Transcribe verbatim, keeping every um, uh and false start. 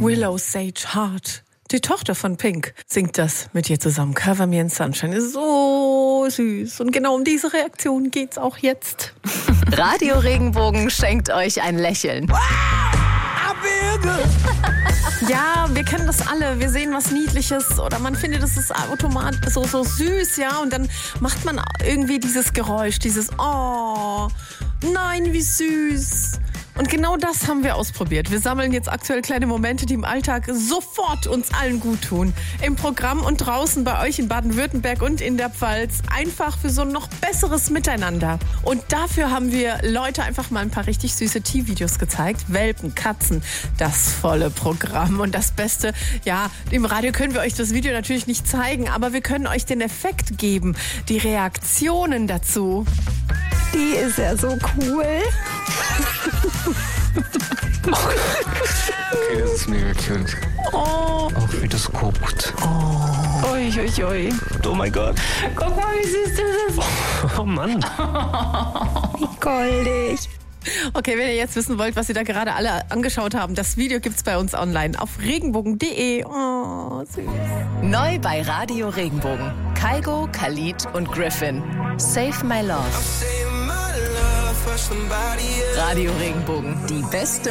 Willow Sage Hart, die Tochter von Pink, singt das mit ihr zusammen. Cover Me in Sunshine ist so süß. Und genau um diese Reaktion geht's auch jetzt. Radio Regenbogen schenkt euch ein Lächeln. Ja, wir kennen das alle. Wir sehen was Niedliches oder man findet, das ist automatisch so, so süß, ja. Und dann macht man irgendwie dieses Geräusch, dieses Oh, nein, wie süß. Und genau das haben wir ausprobiert. Wir sammeln jetzt aktuell kleine Momente, die im Alltag sofort uns allen gut tun. Im Programm und draußen bei euch in Baden-Württemberg und in der Pfalz. Einfach für so ein noch besseres Miteinander. Und dafür haben wir Leute einfach mal ein paar richtig süße Tiervideos gezeigt. Welpen, Katzen, das volle Programm. Und das Beste, ja, im Radio können wir euch das Video natürlich nicht zeigen, aber wir können euch den Effekt geben. Die Reaktionen dazu. Die ist ja so cool. Okay, das ist mega cute. Oh. Auch wie das guckt. Oh. Ui, ui, ui. Oh mein Gott. Guck mal, wie süß das ist. Oh Mann. Wie goldig. Okay, wenn ihr jetzt wissen wollt, was ihr da gerade alle angeschaut haben, das Video gibt's bei uns online auf regenbogen punkt de. Oh, süß. Neu bei Radio Regenbogen. Kygo, Khalid und Griffin. Save My Love. Radio Regenbogen, die beste